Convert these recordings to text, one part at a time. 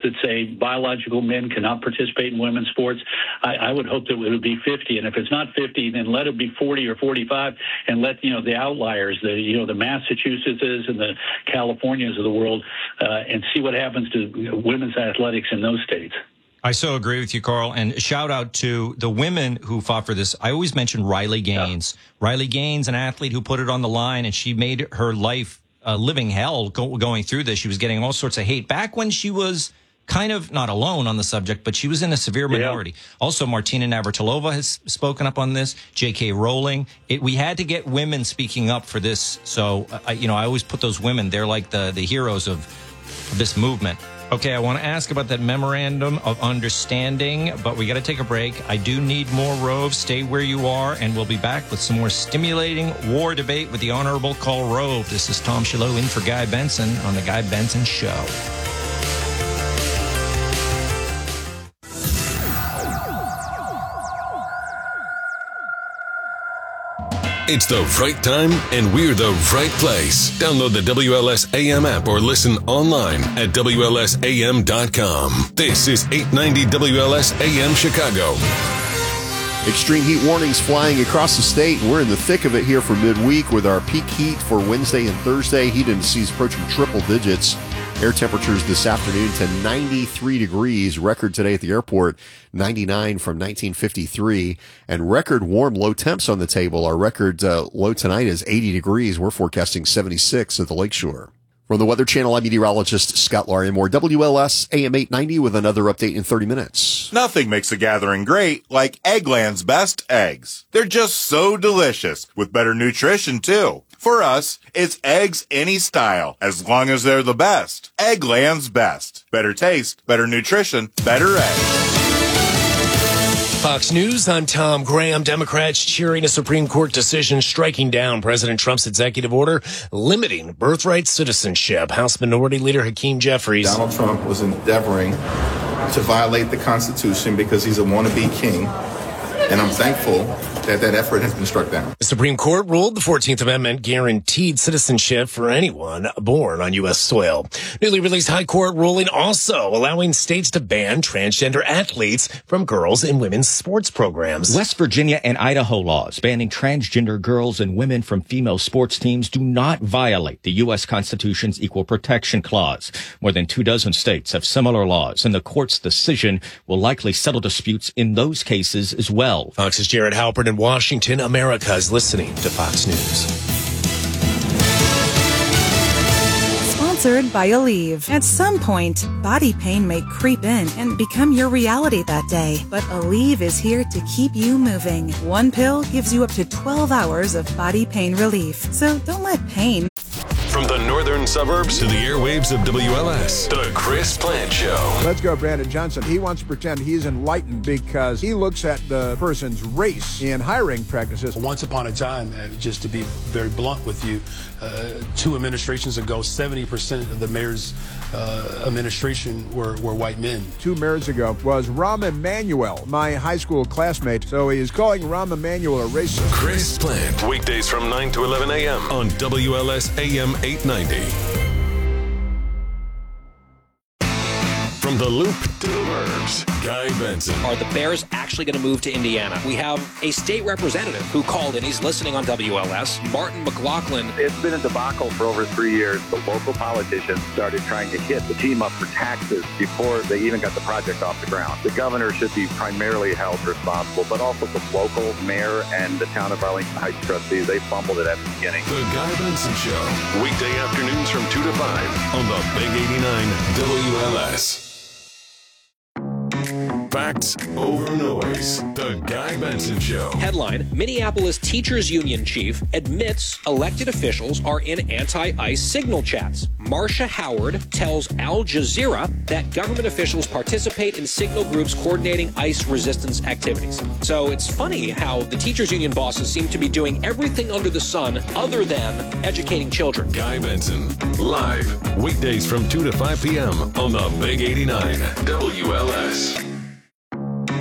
that say biological men cannot participate in women's sports. I would hope that it would be 50, and if it's not 50, then let it be 40 or 45, and let the outliers, the Massachusettses and the Californias of the world, and see what happens to women's athletics in those states. I so agree with you, Carl. And shout out to the women who fought for this. I always mention Riley Gaines. Yeah. Riley Gaines, an athlete who put it on the line, and she made her life living hell going through this. She was getting all sorts of hate back when she was kind of not alone on the subject, but she was in a severe minority. Yeah. Also, Martina Navratilova has spoken up on this. J.K. Rowling. We had to get women speaking up for this. So, I always put those women. They're like the heroes of this movement. Okay, I want to ask about that memorandum of understanding, but we got to take a break. I do need more Rove. Stay where you are, and we'll be back with some more stimulating war debate with the Honorable Karl Rove. This is Tom Shillot in for Guy Benson on The Guy Benson Show. It's the right time, and we're the right place. Download the WLS AM app or listen online at WLSAM.com. This is 890 WLS AM Chicago. Extreme heat warnings flying across the state. We're in the thick of it here for midweek with our peak heat for Wednesday and Thursday. Heat indices approaching triple digits. Air temperatures this afternoon to 93 degrees. Record today at the airport, 99 from 1953. And record warm low temps on the table. Our record low tonight is 80 degrees. We're forecasting 76 at the Lakeshore. From the Weather Channel, I'm meteorologist Scott Larimore. WLS AM 890 with another update in 30 minutes. Nothing makes a gathering great like Eggland's best eggs. They're just so delicious, with better nutrition, too. For us, it's eggs any style, as long as they're the best. Eggland's best. Better taste, better nutrition, better eggs. Fox News, I'm Tom Graham. Democrats cheering a Supreme Court decision striking down President Trump's executive order limiting birthright citizenship. House Minority Leader Hakeem Jeffries. Donald Trump was endeavoring to violate the Constitution because he's a wannabe king, and I'm thankful that effort has been struck down. The Supreme Court ruled the 14th Amendment guaranteed citizenship for anyone born on U.S. soil. Newly released high court ruling also allowing states to ban transgender athletes from girls and women's sports programs. West Virginia and Idaho laws banning transgender girls and women from female sports teams do not violate the U.S. Constitution's Equal Protection Clause. More than 24 states have similar laws, and the court's decision will likely settle disputes in those cases as well. Fox's Jared Halpern in Washington. America is listening to Fox News. Sponsored by Aleve. At some point, body pain may creep in and become your reality that day. But Aleve is here to keep you moving. One pill gives you up to 12 hours of body pain relief. So don't let pain... From the northern suburbs to the airwaves of WLS, The Chris Plante Show. Let's go, Brandon Johnson. He wants to pretend he's enlightened because he looks at the person's race in hiring practices. Once upon a time, just to be very blunt with you, 2 administrations ago, 70% of the mayor's administration were white men. 2 mayors ago was Rahm Emanuel, my high school classmate. So he is calling Rahm Emanuel a racist. Chris Plante, weekdays from 9 to 11 a.m. on WLS AM 890. From the Loop to the Burbs, Guy Benson. Are the Bears actually going to move to Indiana? We have a state representative who called in. He's listening on WLS, Martin McLaughlin. It's been a debacle for over 3 years. The local politicians started trying to hit the team up for taxes before they even got the project off the ground. The governor should be primarily held responsible, but also the local mayor and the town of Arlington Heights trustees. They fumbled it at the beginning. The Guy Benson Show, weekday afternoons from 2 to 5 on the Big 89 WLS. Facts over noise. The Guy Benson Show. Headline: Minneapolis Teachers Union chief admits elected officials are in anti-ICE signal chats. Marcia Howard tells Al Jazeera that government officials participate in signal groups coordinating ICE resistance activities. So it's funny how the teachers union bosses seem to be doing everything under the sun other than educating children. Guy Benson, live, weekdays from 2 to 5 p.m. on the Big 89 WLS.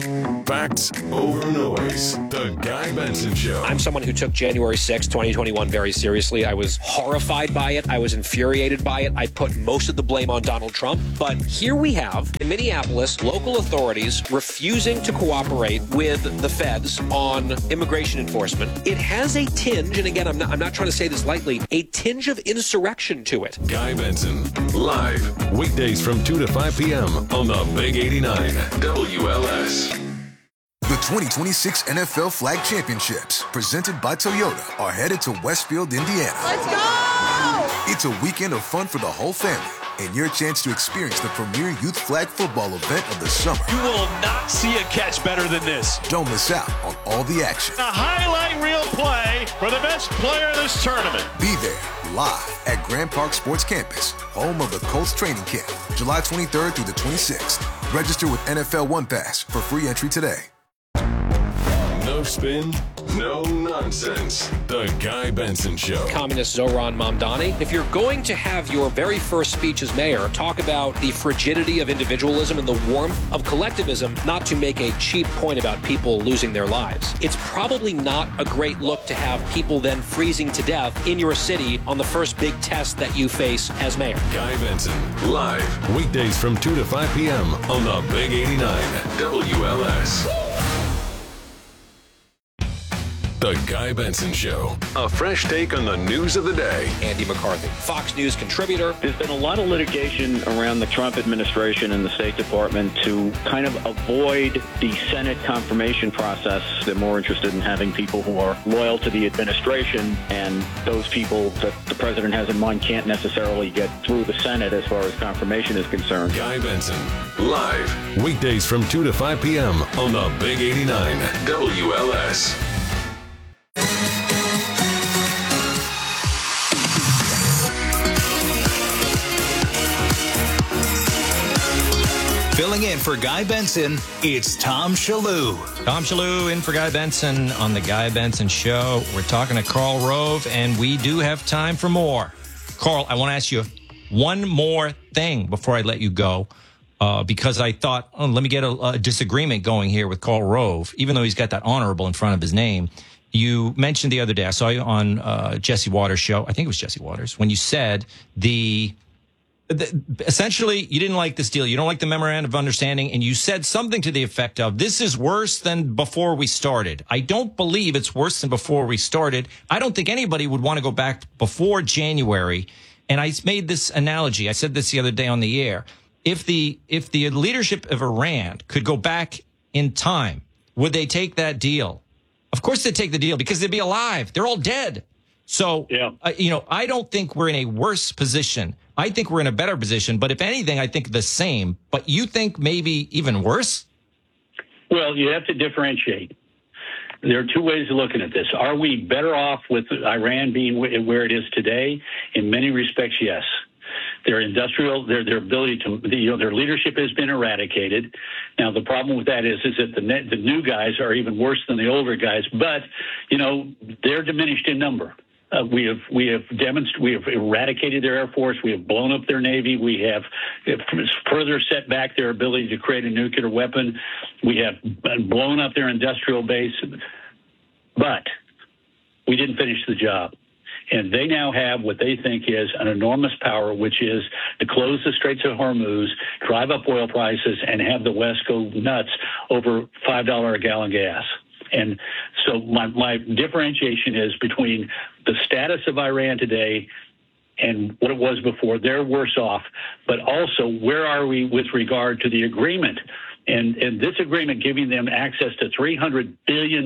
Facts over noise. The Guy Benson Show. I'm someone who took January 6, 2021 very seriously. I was horrified by it. I was infuriated by it. I put most of the blame on Donald Trump. But here we have, in Minneapolis, local authorities refusing to cooperate with the feds on immigration enforcement. It has a tinge, and again, I'm not trying to say this lightly, a tinge of insurrection to it. Guy Benson, live, weekdays from 2 to 5 p.m. on the Big 89 WLS. The 2026 NFL Flag Championships, presented by Toyota, are headed to Westfield, Indiana. Let's go! It's a weekend of fun for the whole family and your chance to experience the premier youth flag football event of the summer. You will not see a catch better than this. Don't miss out on all the action. A highlight reel play for the best player of this tournament. Be there live at Grand Park Sports Campus, home of the Colts training camp, July 23rd through the 26th. Register with NFL One Pass for free entry today. No spin, no nonsense. The Guy Benson Show. Communist Zohran Mamdani. If you're going to have your very first speech as mayor talk about the frigidity of individualism and the warmth of collectivism, not to make a cheap point about people losing their lives, it's probably not a great look to have people then freezing to death in your city on the first big test that you face as mayor. Guy Benson, live, weekdays from 2 to 5 p.m. on the Big 89 WLS. The Guy Benson Show. A fresh take on the news of the day. Andy McCarthy, Fox News contributor. There's been a lot of litigation around the Trump administration and the State Department to kind of avoid the Senate confirmation process. They're more interested in having people who are loyal to the administration, and those people that the president has in mind can't necessarily get through the Senate as far as confirmation is concerned. Guy Benson, live, weekdays from 2 to 5 p.m. on the Big 89 WLS. Filling in for Guy Benson, it's Tom Shalhoub. Tom Shalhoub in for Guy Benson on the Guy Benson Show. We're talking to Karl Rove, and we do have time for more. Karl, I want to ask you one more thing before I let you go, because I thought, let me get a disagreement going here with Karl Rove, even though he's got that honorable in front of his name. You mentioned the other day, I saw you on Jesse Waters' show, I think it was Jesse Waters, when you said essentially, you didn't like this deal. You don't like the memorandum of understanding. And you said something to the effect of, this is worse than before we started. I don't believe it's worse than before we started. I don't think anybody would want to go back before January. And I made this analogy. I said this the other day on the air. If the leadership of Iran could go back in time, would they take that deal? Of course they'd take the deal because they'd be alive. They're all dead. So, I don't think we're in a worse position. I think we're in a better position, but if anything, I think the same. But you think maybe even worse? Well, you have to differentiate. There are two ways of looking at this. Are we better off with Iran being where it is today? In many respects, yes. Their industrial, their ability to, their leadership has been eradicated. Now, the problem with that is that the new guys are even worse than the older guys, but, they're diminished in number. We have eradicated their Air Force. We have blown up their Navy. We have further set back their ability to create a nuclear weapon. We have blown up their industrial base. But we didn't finish the job. And they now have what they think is an enormous power, which is to close the Straits of Hormuz, drive up oil prices, and have the West go nuts over $5 a gallon gas. And so my differentiation is between the status of Iran today and what it was before. They're worse off. But also, where are we with regard to the agreement? And this agreement giving them access to $300 billion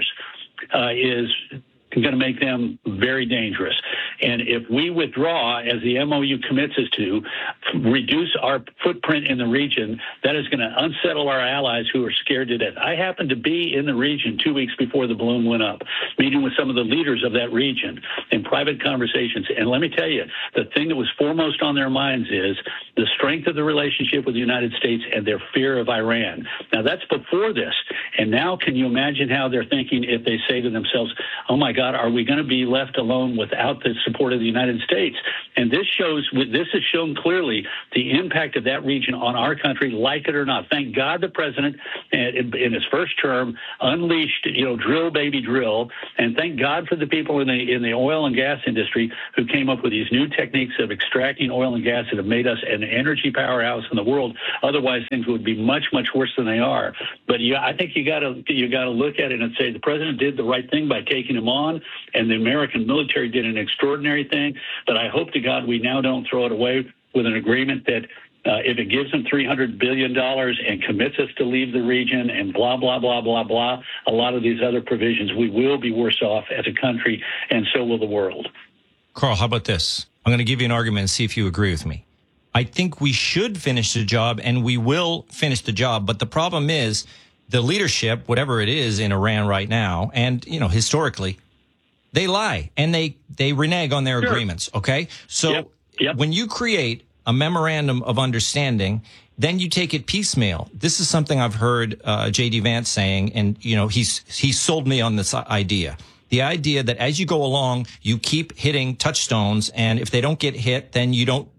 is going to make them very dangerous. And if we withdraw, as the MOU commits us to, reduce our footprint in the region, that is going to unsettle our allies who are scared to death. I happened to be in the region 2 weeks before the balloon went up, meeting with some of the leaders of that region in private conversations. And let me tell you, the thing that was foremost on their minds is the strength of the relationship with the United States and their fear of Iran. Now, that's before this. And now can you imagine how they're thinking if they say to themselves, oh, my God, God, are we going to be left alone without the support of the United States? And this has shown clearly the impact of that region on our country, like it or not. Thank God the president, in his first term, unleashed, drill, baby, drill. And thank God for the people in the oil and gas industry who came up with these new techniques of extracting oil and gas that have made us an energy powerhouse in the world. Otherwise, things would be much, much worse than they are. But I think you got to look at it and say the president did the right thing by taking him on, and the American military did an extraordinary thing. But I hope to God we now don't throw it away with an agreement that if it gives them $300 billion and commits us to leave the region and blah, blah, blah, blah, blah, a lot of these other provisions, we will be worse off as a country, and so will the world. Carl, how about this? I'm going to give you an argument and see if you agree with me. I think we should finish the job, and we will finish the job. But the problem is the leadership, whatever it is in Iran right now, and, historically, they lie and they renege on their agreements. Okay. So when you create a memorandum of understanding, then you take it piecemeal. This is something I've heard J.D. Vance saying, and he's sold me on this idea. The idea that as you go along, you keep hitting touchstones, and if they don't get hit, then you don't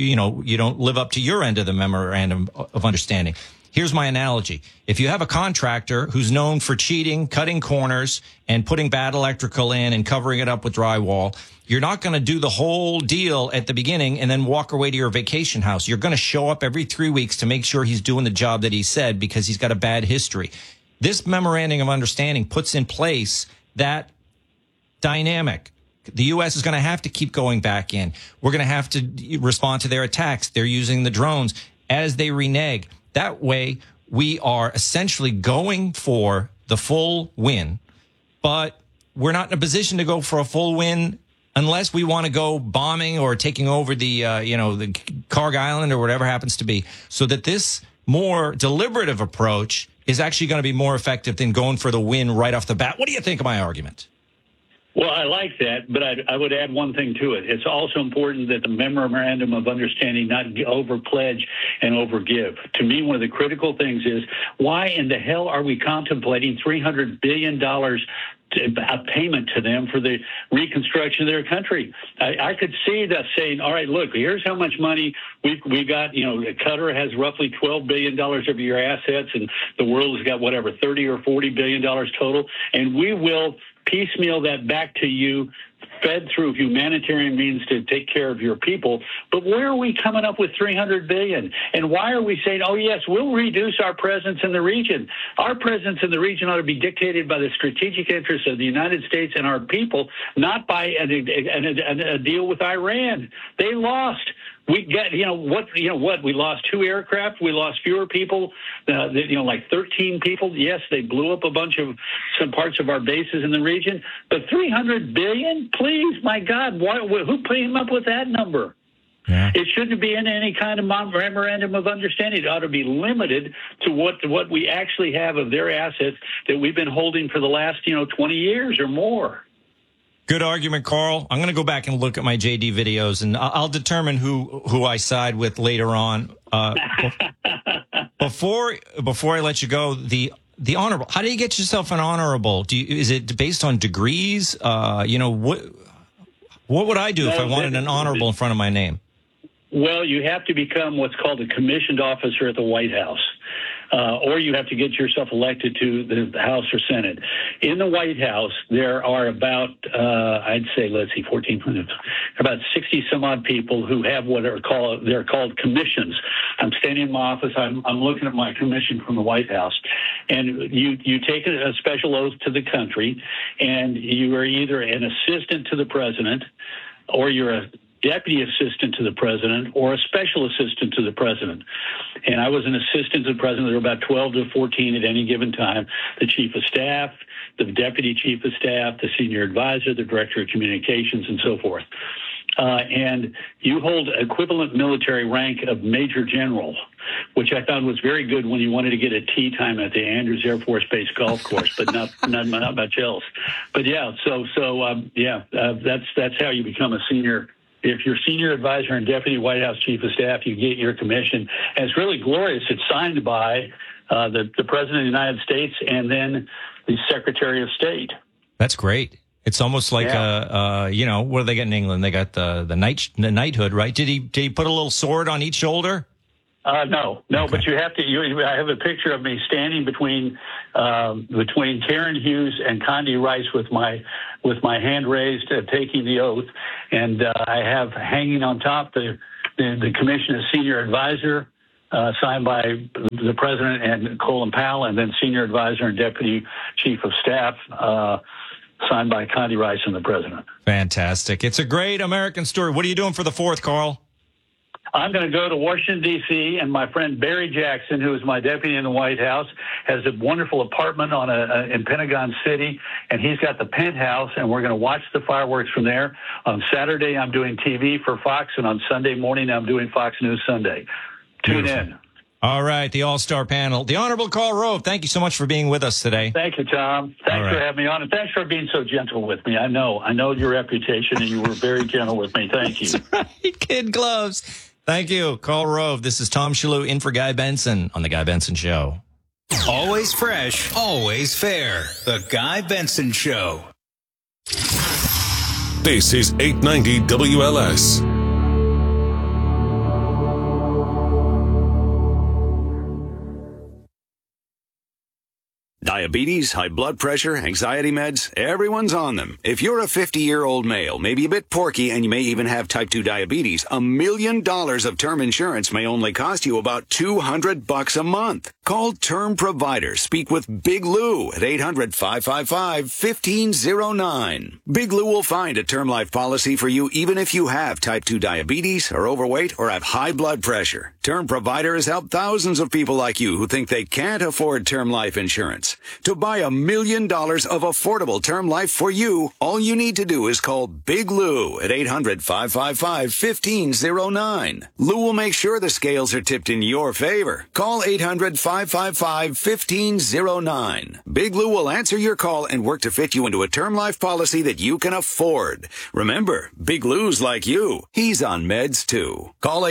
live up to your end of the memorandum of understanding. Here's my analogy. If you have a contractor who's known for cheating, cutting corners, and putting bad electrical in and covering it up with drywall, you're not going to do the whole deal at the beginning and then walk away to your vacation house. You're going to show up every 3 weeks to make sure he's doing the job that he said because he's got a bad history. This memorandum of understanding puts in place that dynamic. The U.S. is going to have to keep going back in. We're going to have to respond to their attacks. They're using the drones as they renege. That way, we are essentially going for the full win, but we're not in a position to go for a full win unless we want to go bombing or taking over the Karg Island or whatever happens to be, so that this more deliberative approach is actually going to be more effective than going for the win right off the bat. What do you think of my argument? Well, I like that, but I would add one thing to it. It's also important that the memorandum of understanding not over-pledge and over-give. To me, one of the critical things is, why in the hell are we contemplating $300 billion a payment to them for the reconstruction of their country? I could see that saying, all right, look, here's how much money we got. Qatar has roughly $12 billion of your assets, and the world has got whatever, $30 or $40 billion total, and we will piecemeal that back to you, fed through humanitarian means to take care of your people. But where are we coming up with $300 billion? And why are we saying, oh, yes, we'll reduce our presence in the region? Our presence in the region ought to be dictated by the strategic interests of the United States and our people, not by a deal with Iran. They lost. We got, we lost 2 aircraft. We lost fewer people, like 13 people. Yes, they blew up some parts of our bases in the region. But $300 billion? Please, my God, who came up with that number? Yeah. It shouldn't be in any kind of memorandum of understanding. It ought to be limited to what we actually have of their assets that we've been holding for the last, 20 years or more. Good argument, Carl. I'm going to go back and look at my JD videos, and I'll determine who I side with later on. Before I let you go, the honorable. How do you get yourself an honorable? Is it based on degrees? What would I do if I wanted an honorable in front of my name? Well, you have to become what's called a commissioned officer at the White House. Or you have to get yourself elected to the House or Senate. In the White House, there are about, 14, about 60 some odd people who have they're called commissions. I'm standing in my office. I'm looking at my commission from the White House, and you take a special oath to the country, and you are either an assistant to the president, or you're a deputy assistant to the president, or a special assistant to the president. And I was an assistant to the president. There were about 12 to 14 at any given time. The chief of staff, the deputy chief of staff, the senior advisor, the director of communications, and so forth. And you hold equivalent military rank of major general, which I found was very good when you wanted to get a tea time at the Andrews Air Force Base golf course, but not much else. But yeah, that's how you become a senior. If you're senior advisor and deputy White House chief of staff, you get your commission. And it's really glorious. It's signed by the president of the United States and then the secretary of state. That's great. It's almost like what do they got in England? They got the knighthood, right? Did he put a little sword on each shoulder? No, Okay. but you have to. I have a picture of me standing between Karen Hughes and Condi Rice with my hand raised, taking the oath, and I have hanging on top the commission as senior advisor, signed by the president and Colin Powell, and then senior advisor and deputy chief of staff, signed by Condi Rice and the president. Fantastic! It's a great American story. What are you doing for the 4th, Carl? I'm going to go to Washington, D.C., and my friend Barry Jackson, who is my deputy in the White House, has a wonderful apartment in Pentagon City, and he's got the penthouse, and we're going to watch the fireworks from there. On Saturday, I'm doing TV for Fox, and on Sunday morning, I'm doing Fox News Sunday. Tune in. All right, the all-star panel. The Honorable Karl Rove, thank you so much for being with us today. Thank you, Tom. Thanks for having me on, and thanks for being so gentle with me. I know your reputation, and you were very gentle with me. Thank you. That's right, kid gloves. Thank you, Karl Rove. This is Tom Shillue in for Guy Benson on The Guy Benson Show. Always fresh, always fair. The Guy Benson Show. This is 890 WLS. Diabetes, high blood pressure, anxiety meds, everyone's on them. If you're a 50-year-old male, maybe a bit porky, and you may even have type 2 diabetes, $1 million of term insurance may only cost you about $200 a month. Call Term Provider. Speak with Big Lou at 800-555-1509. Big Lou will find a term life policy for you even if you have type 2 diabetes, are overweight, or have high blood pressure. Term Provider has helped thousands of people like you who think they can't afford term life insurance. To buy $1 million of affordable term life for you, all you need to do is call Big Lou at 800-555-1509. Lou will make sure the scales are tipped in your favor. Call 800-555-1509. Big Lou will answer your call and work to fit you into a term life policy that you can afford. Remember, Big Lou's like you. He's on meds too. Call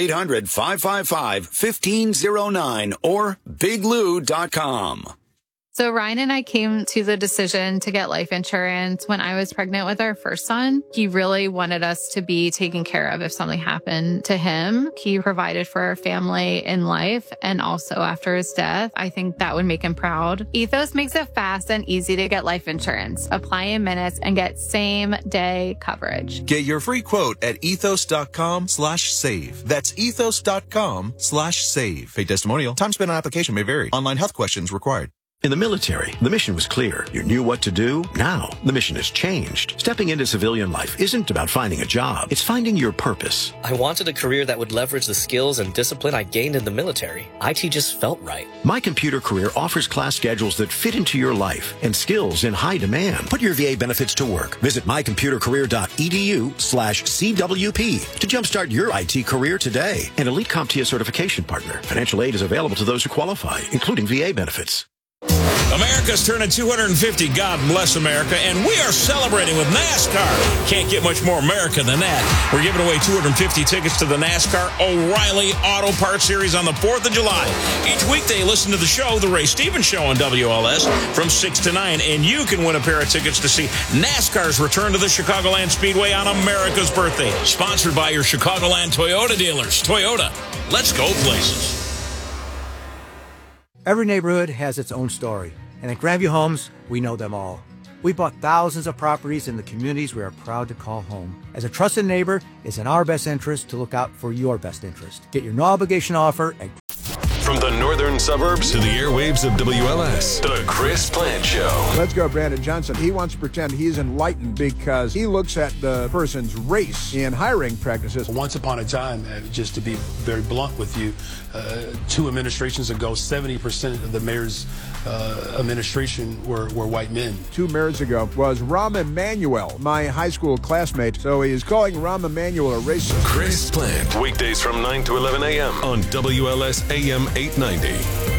800-555-1509 or biglou.com. So Ryan and I came to the decision to get life insurance when I was pregnant with our first son. He really wanted us to be taken care of if something happened to him. He provided for our family in life and also after his death. I think that would make him proud. Ethos makes it fast and easy to get life insurance. Apply in minutes and get same-day coverage. Get your free quote at ethos.com/save. That's ethos.com/save. Paid testimonial. Time spent on application may vary. Online health questions required. In the military, the mission was clear. You knew what to do. Now, the mission has changed. Stepping into civilian life isn't about finding a job. It's finding your purpose. I wanted a career that would leverage the skills and discipline I gained in the military. IT just felt right. My Computer Career offers class schedules that fit into your life and skills in high demand. Put your VA benefits to work. Visit mycomputercareer.edu/CWP to jumpstart your IT career today. An Elite CompTIA certification partner. Financial aid is available to those who qualify, including VA benefits. America's turning 250. God bless America. And we are celebrating with NASCAR. Can't get much more America than that. We're giving away 250 tickets to the NASCAR O'Reilly Auto Parts Series on the 4th of July. Each weekday, listen to the show, The Ray Stevens Show on WLS from 6 to 9. And you can win a pair of tickets to see NASCAR's return to the Chicagoland Speedway on America's birthday. Sponsored by your Chicagoland Toyota dealers. Toyota, let's go places. Every neighborhood has its own story, and at Grandview Homes, we know them all. We bought thousands of properties in the communities we are proud to call home. As a trusted neighbor, it's in our best interest to look out for your best interest. Get your no-obligation offer at... From the northern suburbs to the airwaves of WLS, The Chris Plant Show. Let's go, Brandon Johnson. He wants to pretend he's enlightened because he looks at the person's race in hiring practices. Once upon a time, just to be very blunt with you, 2 administrations ago, 70% of the mayor's administration were white men. 2 mayors ago was Rahm Emanuel, my high school classmate. So he is calling Rahm Emanuel a racist. Chris Plant, weekdays from 9 to 11 a.m. on WLS AM 890.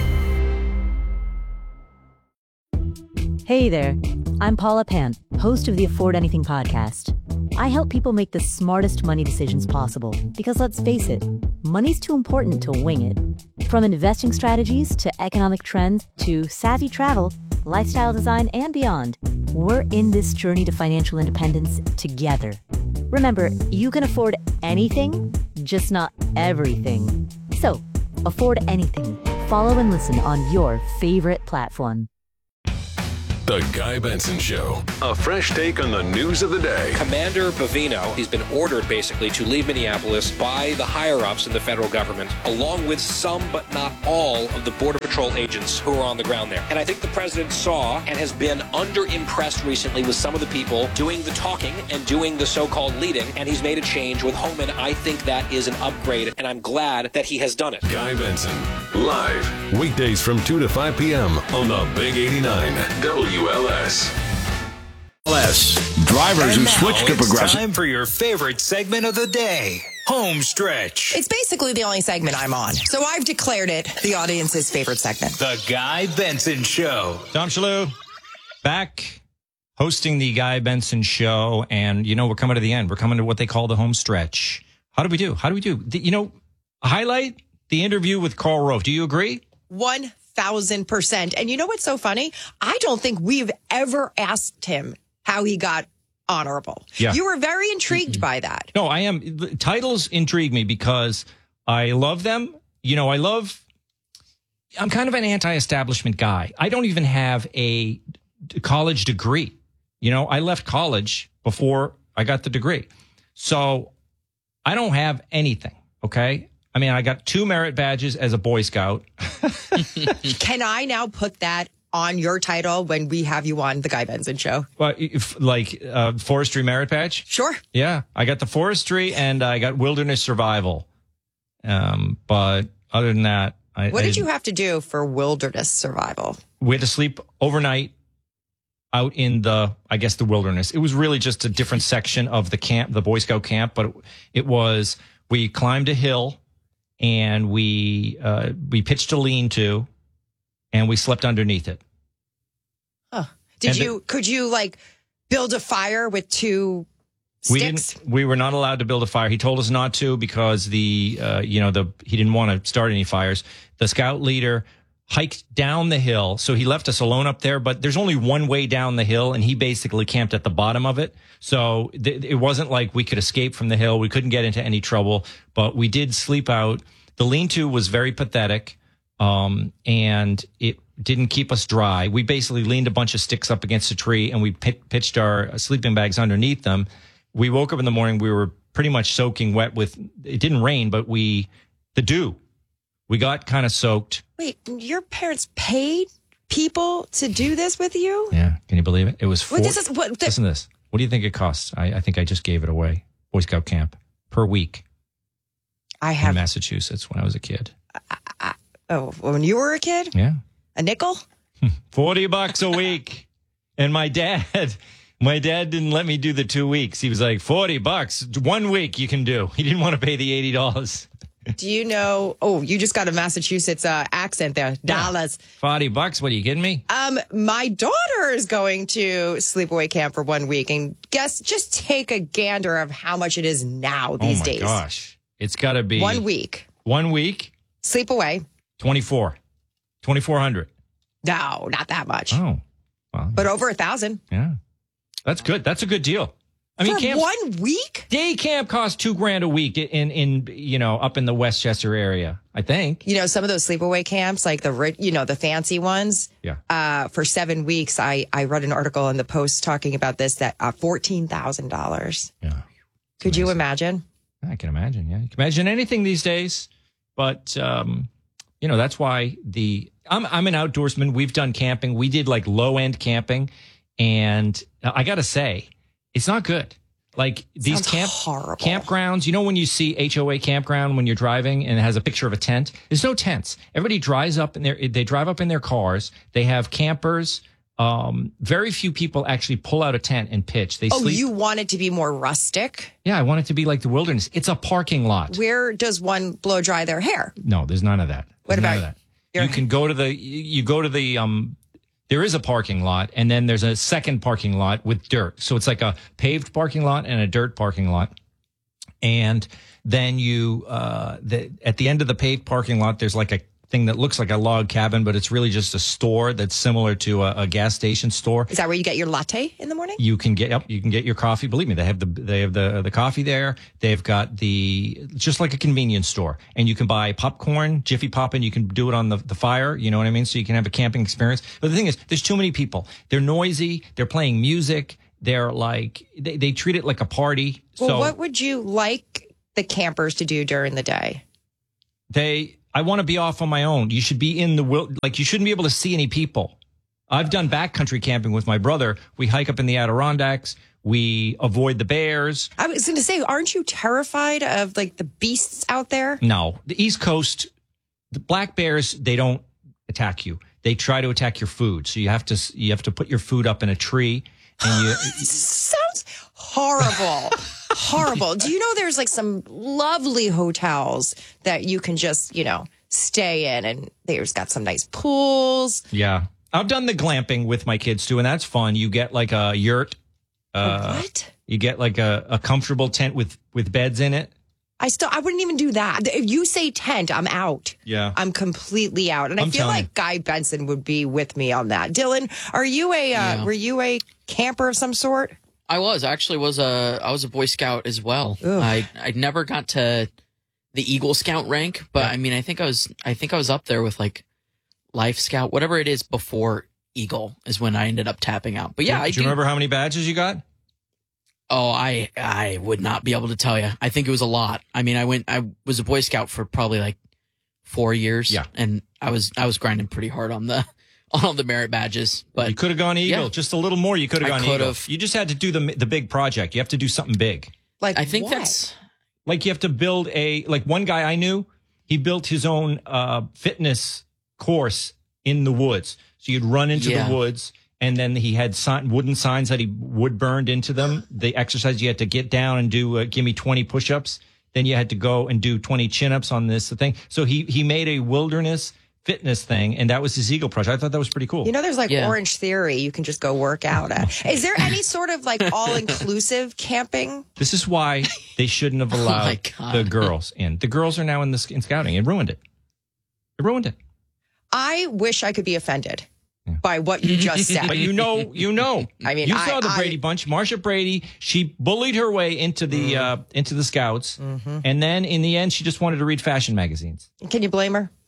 Hey there, I'm Paula Pant, host of the Afford Anything podcast. I help people make the smartest money decisions possible because let's face it, money's too important to wing it. From investing strategies to economic trends to savvy travel, lifestyle design, and beyond, We're in this journey to financial independence together. Remember, you can afford anything, just not everything. So, afford anything. Follow and listen on your favorite platform. The Guy Benson Show. A fresh take on the news of the day. Commander Bavino, he's been ordered basically to leave Minneapolis by the higher-ups in the federal government, along with some but not all of the Border Patrol agents who are on the ground there. And I think the president saw and has been under-impressed recently with some of the people doing the talking and doing the so-called leading, and he's made a change with Homan. I think that is an upgrade, and I'm glad that he has done it. Guy Benson, live, weekdays from 2 to 5 p.m. on the Big 89 WLS. Drivers who switch to Progressive. Time for your favorite segment of the day, Home Stretch. It's basically the only segment I'm on, so I've declared it the audience's favorite segment. The Guy Benson Show. Tom Shalhoub, back hosting the Guy Benson Show, and, we're coming to the end. We're coming to what they call the home stretch. How do we do? Highlight the interview with Karl Rove. Do you agree? 1,000%. And you know what's so funny? I don't think we've ever asked him how he got honorable. Yeah. You were very intrigued by that. No, I am. The titles intrigue me because I love them. I'm kind of an anti-establishment guy. I don't even have a college degree. I left college before I got the degree. So I don't have anything. Okay. I mean, I got 2 merit badges as a Boy Scout. Can I now put that on your title when we have you on the Guy Benson Show? Well, forestry merit badge? Sure. Yeah, I got the forestry and I got wilderness survival. But other than that, what did you have to do for wilderness survival? We had to sleep overnight out in the wilderness. It was really just a different section of the camp, the Boy Scout camp, but we climbed a hill. And we pitched a lean-to, and we slept underneath it. Huh. Could you build a fire with 2 sticks? We were not allowed to build a fire. He told us not to because he didn't want to start any fires. The scout leader hiked down the hill. So he left us alone up there, but there's only one way down the hill, and he basically camped at the bottom of it. So it wasn't like we could escape from the hill. We couldn't get into any trouble, but we did sleep out. The lean-to was very pathetic, and it didn't keep us dry. We basically leaned a bunch of sticks up against a tree, and we pitched our sleeping bags underneath them. We woke up in the morning. We were pretty much soaking wet it didn't rain, but the dew. We got kind of soaked. Wait, your parents paid people to do this with you? Yeah. Can you believe it? It was listen to this. What do you think it costs? I think I just gave it away. Boy Scout camp per week. In Massachusetts when I was a kid. When you were a kid? Yeah. A nickel? $40 a week. And my dad didn't let me do the 2 weeks. He was like, $40, 1 week you can do. He didn't want to pay the $80. Do you know? Oh, you just got a Massachusetts accent there. Dollars. $40. What are you kidding me? My daughter is going to sleepaway camp for 1 week, and just take a gander of how much it is now these days. Oh my gosh, it's got to be 1 week. 1 week. Sleepaway. $2,400. No, not that much. Oh, well, but over 1,000. Yeah, that's good. That's a good deal. I mean, for 1 week? Day camp costs $2,000 a week in up in the Westchester area, I think. Some of those sleepaway camps, like the fancy ones. Yeah. For 7 weeks, I read an article in the Post talking about this that $14,000. Yeah. Could you imagine? I can imagine. Yeah, you can imagine anything these days. But that's why I'm an outdoorsman. We've done camping. We did low end camping, and I got to say, it's not good. Like these campgrounds, when you see HOA campground when you're driving and it has a picture of a tent, there's no tents. Everybody drives up they drive up in their cars. They have campers. Very few people actually pull out a tent and pitch. They sleep. You want it to be more rustic? Yeah, I want it to be like the wilderness. It's a parking lot. Where does one blow dry their hair? No, there's none of that. What about that? You can go to the there is a parking lot, and then there's a second parking lot with dirt. So it's like a paved parking lot and a dirt parking lot. And then at the end of the paved parking lot, there's like a thing that looks like a log cabin, but it's really just a store that's similar to a gas station store. Is that where you get your latte in the morning? You can get your coffee. Believe me, they have the coffee there. They've got just like a convenience store, and you can buy popcorn, Jiffy Pop, and you can do it on the fire. You know what I mean? So you can have a camping experience. But the thing is, there's too many people. They're noisy. They're playing music. They're like they treat it like a party. Well, so what would you like the campers to do during the day? I want to be off on my own. You should be in the you shouldn't be able to see any people. I've done backcountry camping with my brother. We hike up in the Adirondacks. We avoid the bears. I was going to say, aren't you terrified of like the beasts out there? No, the East Coast, the black bears, they don't attack you. They try to attack your food. So you have to put your food up in a tree. And sounds horrible. Horrible. Do you know there's like some lovely hotels that you can just, stay in, and there's got some nice pools. Yeah. I've done the glamping with my kids too, and that's fun. You get like a yurt. What? You get like a comfortable tent with beds in it. I wouldn't even do that. If you say tent, I'm out. Yeah. I'm completely out. And I feel like Guy Benson would be with me on that. Dylan, were you a camper of some sort? I was. I actually was I was a Boy Scout as well. I never got to the Eagle Scout rank, but I mean, I think I was up there with like Life Scout, whatever it is before Eagle is when I ended up tapping out. But yeah, do you remember how many badges you got? Oh, I would not be able to tell you. I think it was a lot. I mean, I was a Boy Scout for probably like 4 years. Yeah. And I was grinding pretty hard on all the merit badges. But you could have gone Eagle. Just a little more. You could have gone Eagle. You just had to do the big project. You have to do something big. Like I think what? that's like you have to build one guy I knew, he built his own fitness course in the woods. So you'd run into the woods. And then he had wooden signs that he wood burned into them. The exercise, you had to get down and do, give me 20 push-ups. Then you had to go and do 20 chin-ups on this thing. So he made a wilderness fitness thing, and that was his Eagle project. I thought that was pretty cool. There's like Orange Theory you can just go work out at. Is there any sort of like all-inclusive camping? This is why they shouldn't have allowed the girls in. The girls are now in scouting. It ruined it. I wish I could be offended by what you just said. But you know. I mean, you saw the Brady Bunch. Marsha Brady, she bullied her way into the Scouts, and then in the end, she just wanted to read fashion magazines. Can you blame her?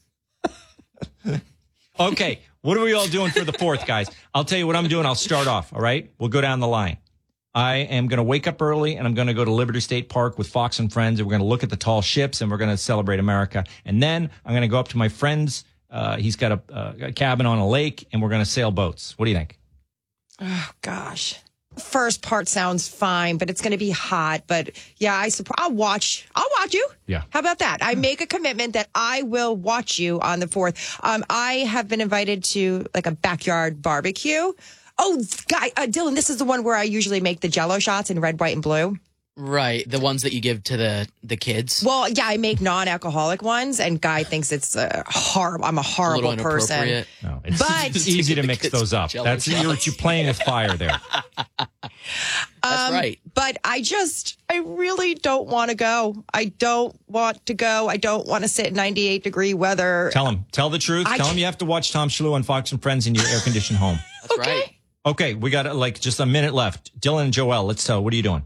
Okay, what are we all doing for the 4th, guys? I'll tell you what I'm doing. I'll start off, all right? We'll go down the line. I am going to wake up early, and I'm going to go to Liberty State Park with Fox and friends, and we're going to look at the tall ships, and we're going to celebrate America. And then I'm going to go up to my friend's. He's got a cabin on a lake, and we're going to sail boats. What do you think? Oh, gosh. First part sounds fine, but it's going to be hot. But yeah, I'll watch you. Yeah. How about that? I make a commitment that I will watch you on the 4th. I have been invited to like a backyard barbecue. Oh, Dylan, this is the one where I usually make the Jell-O shots in red, white, and blue. Right, the ones that you give to the kids. Well, yeah, I make non-alcoholic ones, and Guy thinks it's horrible. I'm a horrible person. No, it's easy to mix those up. That's you're playing with fire there. That's right. But I really don't want to go. I don't want to go. I don't want to sit in 98-degree weather. Tell the truth. Tell him you have to watch Tom Shalhoub on Fox and Friends in your air-conditioned home. That's right. Okay, we got just a minute left. Dylan and Joelle, let's tell. What are you doing?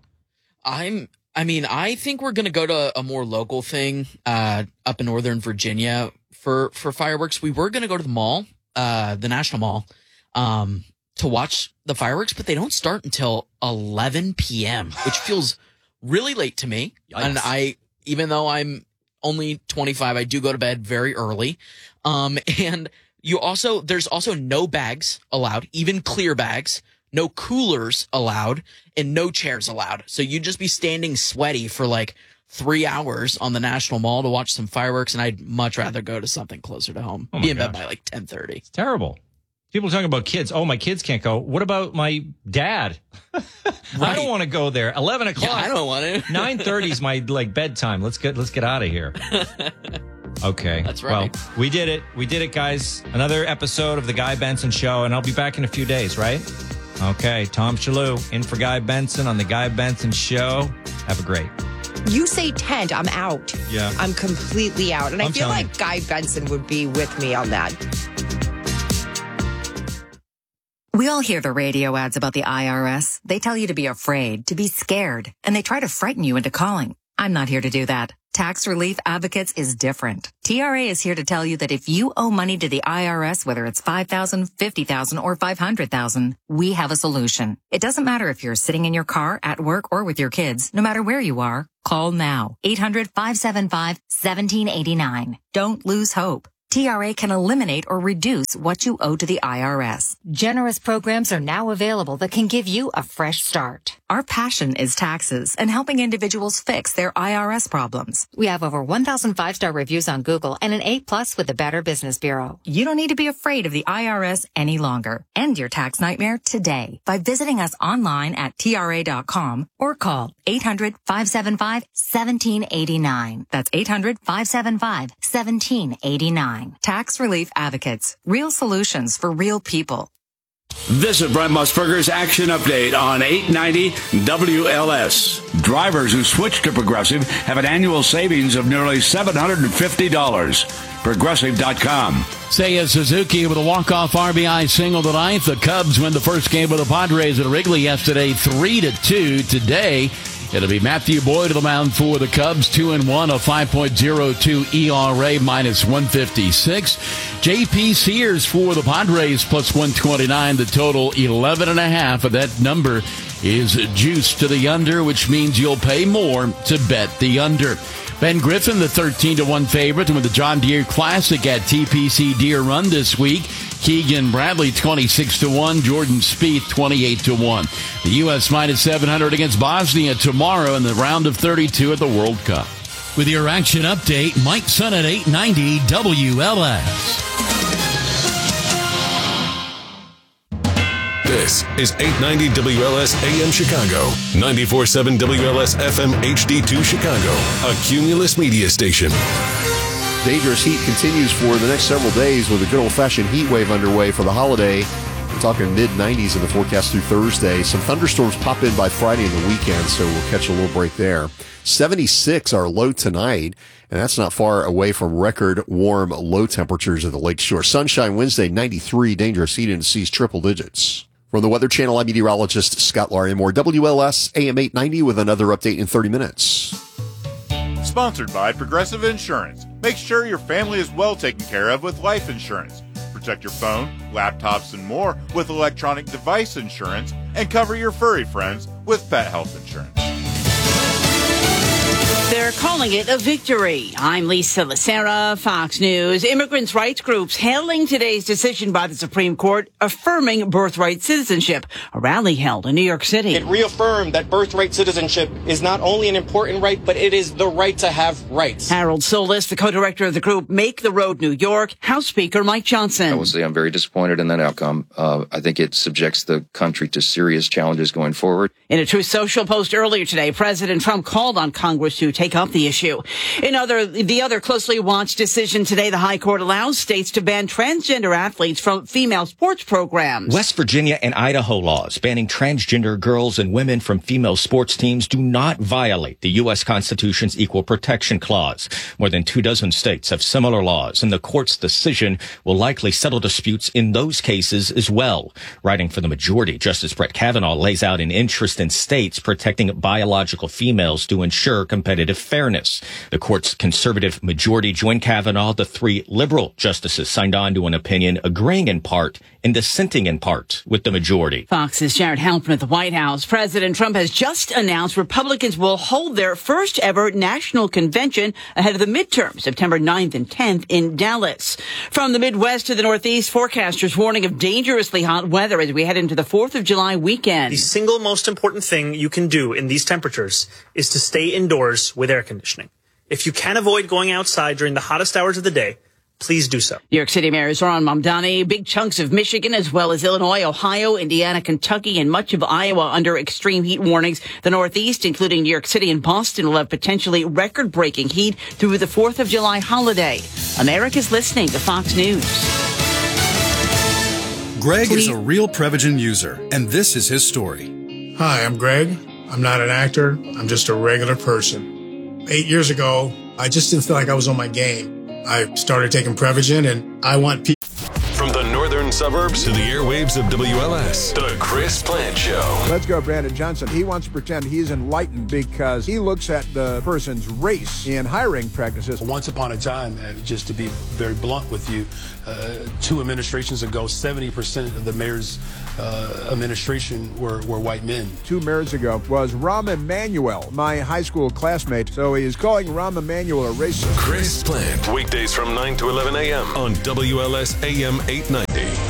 I think we're going to go to a more local thing up in Northern Virginia for fireworks. We were going to go to the mall, the National Mall, to watch the fireworks, but they don't start until 11 p.m., which feels really late to me. Yikes. And even though I'm only 25, I do go to bed very early. And there's also no bags allowed, even clear bags. No coolers allowed, and no chairs allowed. So you'd just be standing sweaty for like 3 hours on the National Mall to watch some fireworks, and I'd much rather go to something closer to home. Be in bed by like 10:30. It's terrible. People talking about kids. Oh, my kids can't go. What about my dad? I don't want to go there. 11 o'clock. Yeah, I don't want to. 9:30 is my bedtime. Let's get out of here. Okay. That's right. Well, we did it. We did it, guys. Another episode of The Guy Benson Show, and I'll be back in a few days, right? Okay, Tom Shalhoub in for Guy Benson on The Guy Benson Show. Have a great You say tent, I'm out. Yeah. I'm completely out. And I I'm feel telling like Guy Benson would be with me on that. We all hear the radio ads about the IRS. They tell you to be afraid, to be scared, and they try to frighten you into calling. I'm not here to do that. Tax Relief Advocates is different. TRA is here to tell you that if you owe money to the IRS, whether it's $5,000, $50,000, or $500,000, we have a solution. It doesn't matter if you're sitting in your car, at work, or with your kids. No matter where you are, call now. 800-575-1789. Don't lose hope. TRA can eliminate or reduce what you owe to the IRS. Generous programs are now available that can give you a fresh start. Our passion is taxes and helping individuals fix their IRS problems. We have over 1,000 5-star reviews on Google and an A+ with the Better Business Bureau. You don't need to be afraid of the IRS any longer. End your tax nightmare today by visiting us online at TRA.com or call 800-575-1789. That's 800-575-1789. Tax Relief Advocates. Real solutions for real people. This is Brent Musburger's Action Update on 890 WLS. Drivers who switch to Progressive have an annual savings of nearly $750. Progressive.com. Seiya Suzuki with a walk-off RBI single tonight. The Cubs win the first game with the Padres at Wrigley yesterday, 3-2. Today, it'll be Matthew Boyd to the mound for the Cubs, 2-1, a 5.02 ERA, minus 156. J.P. Sears for the Padres, plus 129. The total, 11.5. But that number is juiced to the under, which means you'll pay more to bet the under. Ben Griffin, the 13-1 favorite, with the John Deere Classic at TPC Deere Run this week. Keegan Bradley, 26-1. Jordan Spieth, 28-1. The U.S. minus 700 against Bosnia tomorrow in the round of 32 at the World Cup. With your Action Update, Mike Sun at 890 WLS. This is 890 WLS AM Chicago, 94.7 WLS FM HD2 Chicago, a Cumulus media station. Dangerous heat continues for the next several days with a good old-fashioned heat wave underway for the holiday. We're talking mid-90s in the forecast through Thursday. Some thunderstorms pop in by Friday and the weekend, so we'll catch a little break there. 76 our low tonight, and that's not far away from record warm low temperatures at the Lakeshore. Sunshine Wednesday, 93. Dangerous heat sees triple digits. From the Weather Channel, I'm meteorologist Scott Larimore. WLS AM 890 with another update in 30 minutes. Sponsored by Progressive Insurance. Make sure your family is well taken care of with life insurance. Protect your phone, laptops, and more with electronic device insurance, and cover your furry friends with pet health insurance. They're calling it a victory. I'm Lisa Lacera, Fox News. Immigrants' rights groups hailing today's decision by the Supreme Court affirming birthright citizenship. A rally held in New York City. It reaffirmed that birthright citizenship is not only an important right, but it is the right to have rights. Harold Solis, the co-director of the group Make the Road New York, House Speaker Mike Johnson. I will say I'm very disappointed in that outcome. I think it subjects the country to serious challenges going forward. In a Truth Social post earlier today, President Trump called on Congress to take up the issue. In the other closely watched decision today, the High Court allows states to ban transgender athletes from female sports programs. West Virginia and Idaho laws banning transgender girls and women from female sports teams do not violate the U.S. Constitution's Equal Protection Clause. More than 24 states have similar laws, and the court's decision will likely settle disputes in those cases as well. Writing for the majority, Justice Brett Kavanaugh lays out an interest in states protecting biological females to ensure competitive fairness. The court's conservative majority joined Kavanaugh. The 3 liberal justices signed on to an opinion agreeing in part and dissenting in part with the majority. Fox's Jared Halpern at the White House. President Trump has just announced Republicans will hold their first ever national convention ahead of the midterm, September 9th and 10th in Dallas. From the Midwest to the Northeast, forecasters warning of dangerously hot weather as we head into the 4th of July weekend. The single most important thing you can do in these temperatures is to stay indoors with air conditioning. If you can avoid going outside during the hottest hours of the day, please do so. New York City Mayor Zohran Mamdani, big chunks of Michigan as well as Illinois, Ohio, Indiana, Kentucky, and much of Iowa under extreme heat warnings. The Northeast, including New York City and Boston, will have potentially record-breaking heat through the 4th of July holiday. America's listening to Fox News. Greg is a real Prevagen user, and this is his story. Hi, I'm Greg. I'm not an actor. I'm just a regular person. 8 years ago, I just didn't feel like I was on my game. I started taking Prevagen, and I want people. From the northern suburbs to the airwaves of WLS, the Chris Plant Show. Let's go, Brandon Johnson. He wants to pretend he's enlightened because he looks at the person's race in hiring practices. Once upon a time, just to be very blunt with you, 2 administrations ago, 70% of the mayor's administration were white men. 2 mayors ago was Rahm Emanuel, my high school classmate. So he is calling Rahm Emanuel a racist. Chris Plant, weekdays from 9 to 11 a.m. on WLS AM 890.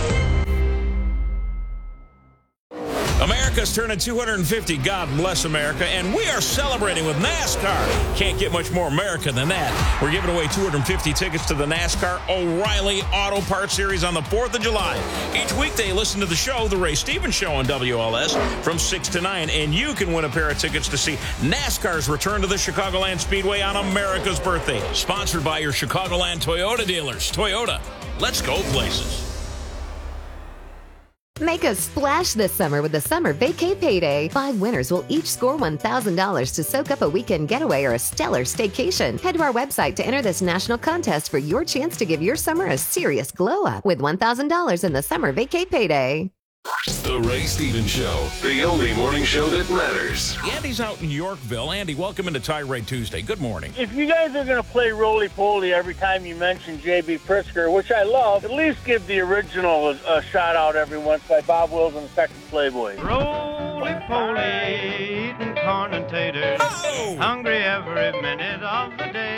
America's turning 250. God bless America. And we are celebrating with NASCAR. Can't get much more America than that. We're giving away 250 tickets to the NASCAR O'Reilly Auto Parts Series on the 4th of July. Each weekday, listen to the show, The Ray Stevens Show on WLS from 6 to 9. And you can win a pair of tickets to see NASCAR's return to the Chicagoland Speedway on America's birthday. Sponsored by your Chicagoland Toyota dealers. Toyota, let's go places. Make a splash this summer with the Summer Vacay Payday. 5 winners will each score $1,000 to soak up a weekend getaway or a stellar staycation. Head to our website to enter this national contest for your chance to give your summer a serious glow up with $1,000 in the Summer Vacay Payday. The Ray Stevens Show, the only morning show that matters. Andy's out in Yorkville. Andy, welcome into Tirade Tuesday. Good morning. If you guys are going to play roly-poly every time you mention J.B. Pritzker, which I love, at least give the original a shout-out every once by Bob Wills and the Texas Playboys. Roly-poly, eating corn and taters, hungry every minute of the day.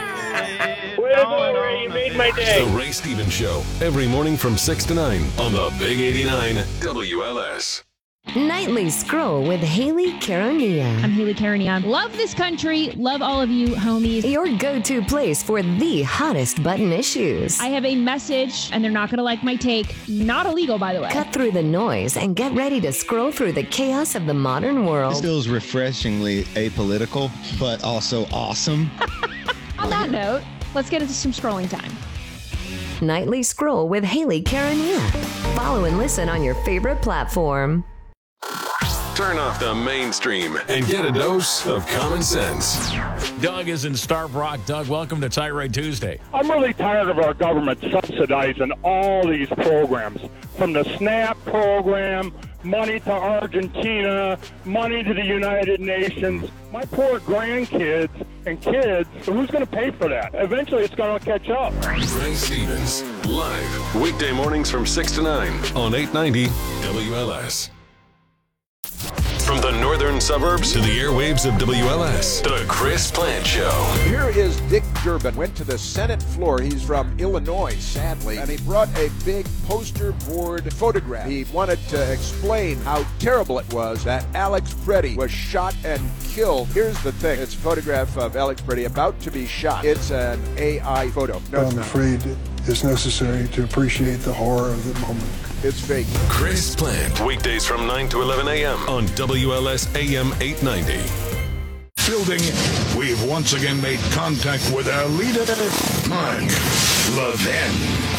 Way to go, Ray. You made my day. The Ray Stevens Show, every morning from 6 to 9 on the Big 89 WLS. Nightly Scroll with Haley Caronia. I'm Haley Caronia. Love this country. Love all of you, homies. Your go-to place for the hottest button issues. I have a message, and they're not going to like my take. Not illegal, by the way. Cut through the noise and get ready to scroll through the chaos of the modern world. This feels refreshingly apolitical, but also awesome. On that note, let's get into some scrolling time. Nightly Scroll with Haley Caronia. Follow and listen on your favorite platform. Turn off the mainstream and get a dose of common sense. Doug is in Starved Rock. Doug, welcome to Tirade Tuesday. I'm really tired of our government subsidizing all these programs, from the SNAP program, money to Argentina, money to the United Nations. My poor grandkids and kids, who's going to pay for that? Eventually, it's going to catch up. Ray Stevens, live, weekday mornings from 6 to 9 on 890 WLS. From the northern suburbs to the airwaves of WLS, the Chris Plant Show. Here is Dick Durbin. Went to the Senate floor. He's from Illinois, sadly. And he brought a big poster board photograph. He wanted to explain how terrible it was that Alex Preddy was shot and killed. Here's the thing. It's a photograph of Alex Preddy about to be shot. It's an AI photo. No, I'm afraid it's necessary to appreciate the horror of the moment. It's fake. Chris Plant, weekdays from 9 to 11 a.m. on WLS AM 890. Fielding, we've once again made contact with our leader, Mark Levin.